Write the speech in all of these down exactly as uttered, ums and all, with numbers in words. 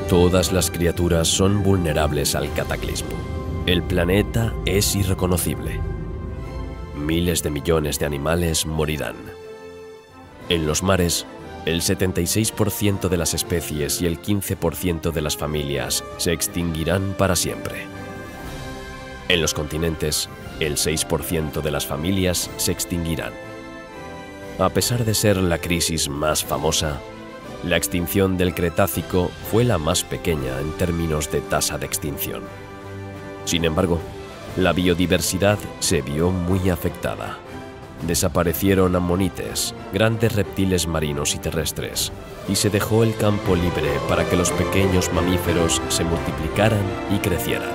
Todas las criaturas son vulnerables al cataclismo. El planeta es irreconocible. Miles de millones de animales morirán. En los mares, el setenta y seis por ciento de las especies y el quince por ciento de las familias se extinguirán para siempre. En los continentes, el seis por ciento de las familias se extinguirán. A pesar de ser la crisis más famosa, la extinción del Cretácico fue la más pequeña en términos de tasa de extinción. Sin embargo, la biodiversidad se vio muy afectada. Desaparecieron amonites, grandes reptiles marinos y terrestres, y se dejó el campo libre para que los pequeños mamíferos se multiplicaran y crecieran.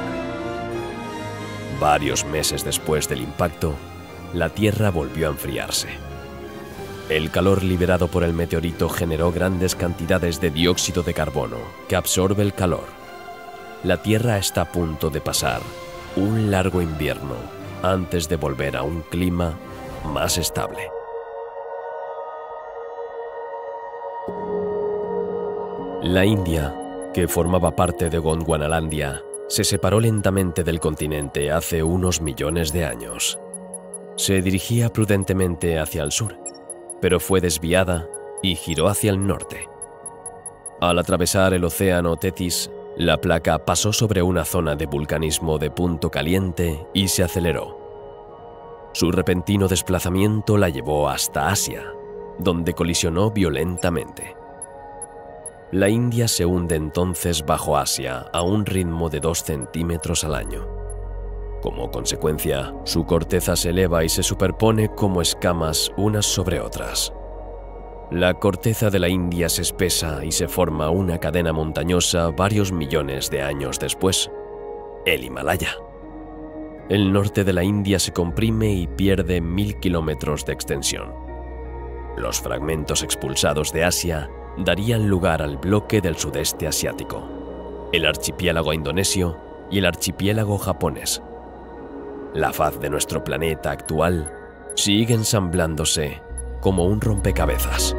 Varios meses después del impacto, la Tierra volvió a enfriarse. El calor liberado por el meteorito generó grandes cantidades de dióxido de carbono que absorbe el calor. La Tierra está a punto de pasar un largo invierno antes de volver a un clima más estable. La India, que formaba parte de Gondwanalandia, se separó lentamente del continente hace unos millones de años. Se dirigía prudentemente hacia el sur, pero fue desviada y giró hacia el norte. Al atravesar el océano Tetis, la placa pasó sobre una zona de vulcanismo de punto caliente y se aceleró. Su repentino desplazamiento la llevó hasta Asia, donde colisionó violentamente. La India se hunde entonces bajo Asia a un ritmo de dos centímetros al año. Como consecuencia, su corteza se eleva y se superpone como escamas unas sobre otras. La corteza de la India se espesa y se forma una cadena montañosa varios millones de años después, el Himalaya. El norte de la India se comprime y pierde mil kilómetros de extensión. Los fragmentos expulsados de Asia darían lugar al bloque del sudeste asiático, el archipiélago indonesio y el archipiélago japonés. La faz de nuestro planeta actual sigue ensamblándose como un rompecabezas.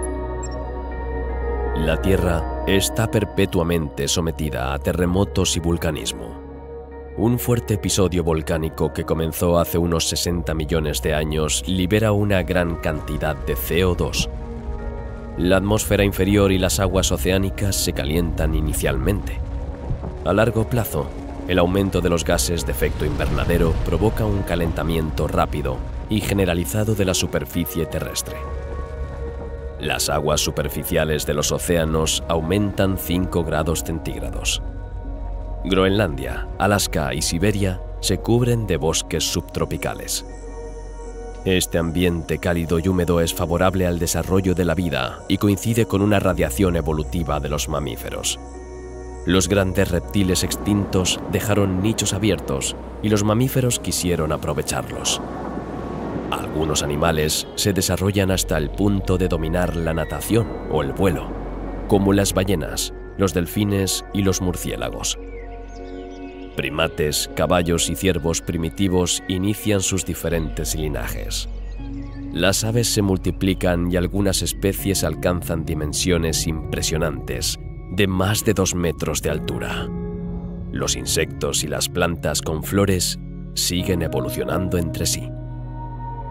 La Tierra está perpetuamente sometida a terremotos y vulcanismo. Un fuerte episodio volcánico que comenzó hace unos sesenta millones de años libera una gran cantidad de C O dos. La atmósfera inferior y las aguas oceánicas se calientan inicialmente. A largo plazo, el aumento de los gases de efecto invernadero provoca un calentamiento rápido y generalizado de la superficie terrestre. Las aguas superficiales de los océanos aumentan cinco grados centígrados. Groenlandia, Alaska y Siberia se cubren de bosques subtropicales. Este ambiente cálido y húmedo es favorable al desarrollo de la vida y coincide con una radiación evolutiva de los mamíferos. Los grandes reptiles extintos dejaron nichos abiertos y los mamíferos quisieron aprovecharlos. Algunos animales se desarrollan hasta el punto de dominar la natación o el vuelo, como las ballenas, los delfines y los murciélagos. Primates, caballos y ciervos primitivos inician sus diferentes linajes. Las aves se multiplican y algunas especies alcanzan dimensiones impresionantes, de más de dos metros de altura. Los insectos y las plantas con flores siguen evolucionando entre sí.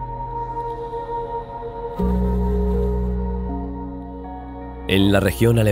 En la región alemana